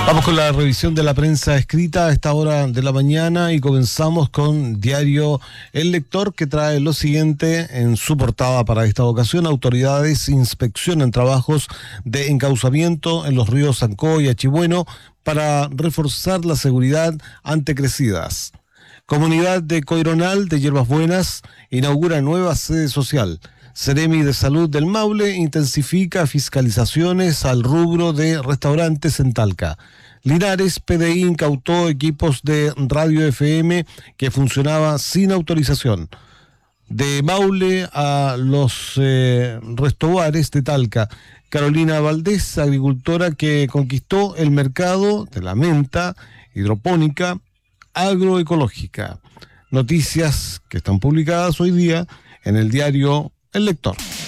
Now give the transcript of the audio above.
Vamos con la revisión de la prensa escrita a esta hora de la mañana y comenzamos con diario El Lector, que trae lo siguiente en su portada para esta ocasión: autoridades inspeccionan trabajos de encauzamiento en los ríos Ancó y Achibueno para reforzar la seguridad ante crecidas. Comunidad de Coironal de Hierbas Buenas inaugura nueva sede social. Seremi de Salud del Maule intensifica fiscalizaciones al rubro de restaurantes en Talca. Linares, PDI incautó equipos de radio FM que funcionaba sin autorización. De Maule a los restobares de Talca. Carolina Valdés, agricultora que conquistó el mercado de la menta hidropónica agroecológica. Noticias que están publicadas hoy día en el diario El Lector.